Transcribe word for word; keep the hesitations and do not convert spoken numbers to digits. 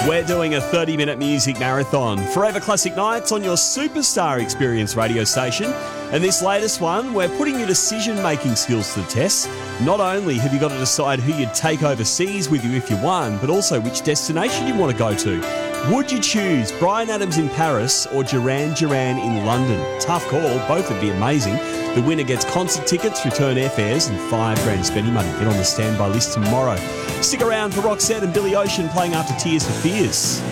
We're doing a thirty-minute music marathon. Forever Classic Nights on your Superstar Experience radio station. And this latest one, we're putting your decision-making skills to the test. Not only have you got to decide who you'd take overseas with you if you won, but also which destination you want to go to. Would you choose Bryan Adams in Paris or Duran Duran in London? Tough call. Both would be amazing. The winner gets concert tickets, return airfares and five grand spending money. Get on the standby list tomorrow. Stick around for Roxette and Billy Ocean playing after Tears for Fears.